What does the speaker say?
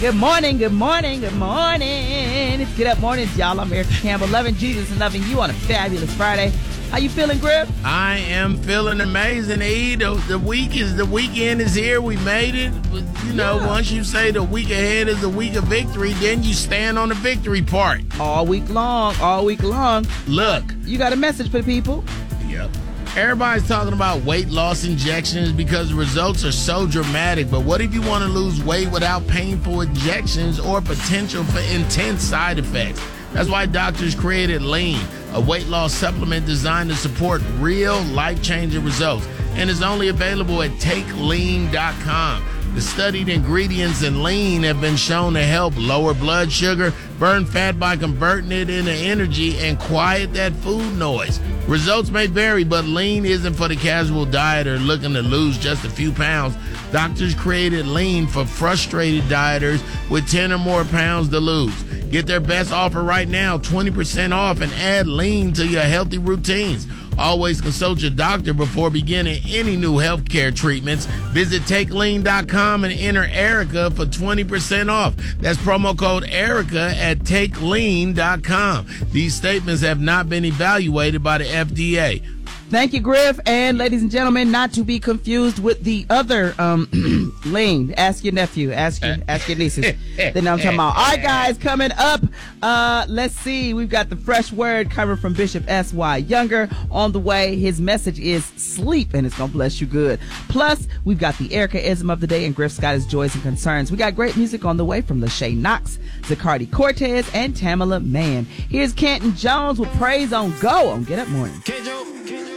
Good morning, good morning, good morning. It's Get Up Mornings, y'all. I'm Erica Campbell, loving Jesus and loving you on a fabulous Friday. How you feeling, Griff? I am feeling amazing, E. The weekend is here. We made it. You know, once you say the week ahead is the week of victory, then you stand on the victory part. All week long. Look. You got a message for the people? Yep. Everybody's talking about weight loss injections because the results are so dramatic. But what if you want to lose weight without painful injections or potential for intense side effects? That's why doctors created Lean, a weight loss supplement designed to support real life-changing results. And is only available at TakeLean.com. The studied ingredients in Lean have been shown to help lower blood sugar, burn fat by converting it into energy, and quiet that food noise. Results may vary, but Lean isn't for the casual dieter looking to lose just a few pounds. Doctors created Lean for frustrated dieters with 10 or more pounds to lose. Get their best offer right now, 20% off, and add Lean to your healthy routines. Always consult your doctor before beginning any new healthcare treatments. Visit TakeLean.com and enter Erica for 20% off. That's promo code Erica at TakeLean.com. These statements have not been evaluated by the FDA. Thank you, Griff. And ladies and gentlemen, not to be confused with the other Lean. Ask your nephew. Ask your nieces. Then I'm talking about. All right, guys, coming up. Let's see. We've got the fresh word coming from Bishop S.Y. Younger on the way. His message is sleep, and it's going to bless you good. Plus, we've got the Erica-ism of the day and Griff Scott's joys and concerns. We got great music on the way from Lachey Knox, Zacardi Cortez, and Tamala Mann. Here's Canton Jones with Praise on Go on Get Up Morning.